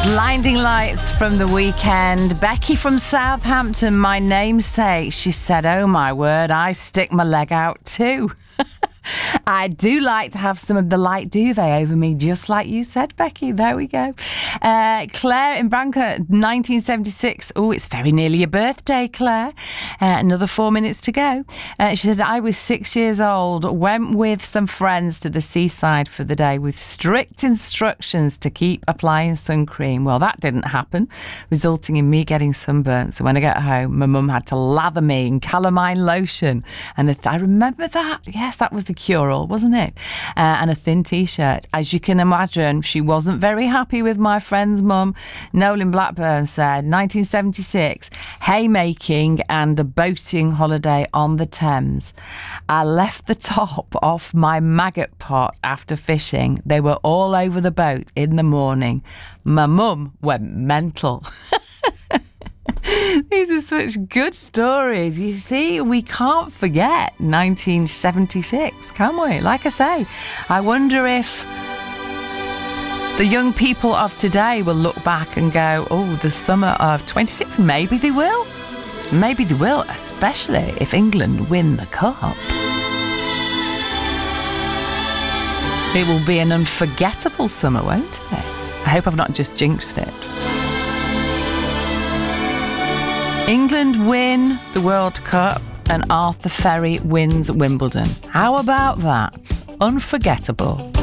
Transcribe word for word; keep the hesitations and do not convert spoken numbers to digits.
Blinding Lights from The Weekend. Becky from Southampton, my namesake, she said, oh my word, I stick my leg out too. I do like to have some of the light duvet over me, just like you said, Becky. There we go. Uh, Claire in Branca, nineteen seventy-six. Oh, it's very nearly your birthday, Claire. Uh, another four minutes to go. Uh, she said, I was six years old, went with some friends to the seaside for the day with strict instructions to keep applying sun cream. Well, that didn't happen, resulting in me getting sunburnt. So when I got home, my mum had to lather me in calamine lotion. And th- I remember that. Yes, that was the cure-all, wasn't it? Uh, and a thin T-shirt. As you can imagine, she wasn't very happy with my friend's mum. Nolan Blackburn said, nineteen seventy-six, haymaking and a boating holiday on the Thames. I left the top off my maggot pot after fishing. They were all over the boat in the morning. My mum went mental. These are such good stories. You see, we can't forget nineteen seventy-six, can we? Like I say, I wonder if the young people of today will look back and go, oh, the summer of twenty-six, maybe they will. Maybe they will, especially if England win the cup. It will be an unforgettable summer, won't it? I hope I've not just jinxed it. England win the World Cup and Arthur Ferry wins Wimbledon. How about that? Unforgettable.